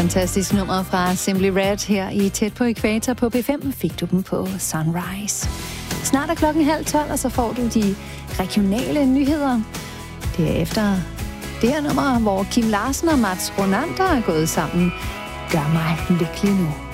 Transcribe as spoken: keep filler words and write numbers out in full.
fantastisk nummer fra Simply Red her i Tæt på Ækvator på B fem. Fik du dem på Sunrise. Snart er klokken halv tolv, og så får du de regionale nyheder. Det er efter det her nummer, hvor Kim Larsen og Mats Ronander er gået sammen. Gør mig lykkelig nu.